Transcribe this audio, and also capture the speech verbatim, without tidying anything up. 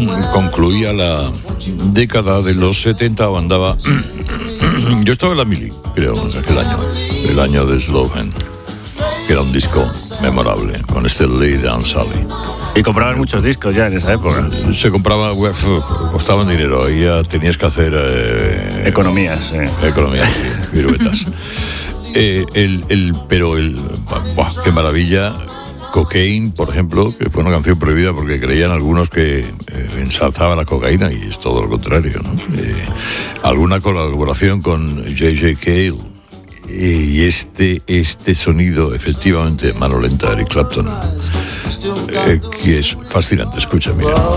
concluía la década de los setenta, andaba... Yo estaba en la mili, creo, en aquel año, el año de Slogan, que era un disco memorable, con este Lay Down Sally. Y compraban muchos discos ya en esa época. Se compraba, costaban dinero, y ya tenías que hacer... Eh, economías, sí. Economías, sí, viruetas. eh, el, el, pero el... Buah, qué maravilla... Cocaine, por ejemplo, que fue una canción prohibida porque creían algunos que eh, ensalzaba la cocaína, y es todo lo contrario, ¿no? Eh, alguna colaboración con J J Cale, eh, y este, este sonido, efectivamente, mano lenta, Eric Clapton, eh, que es fascinante. Escucha, mira.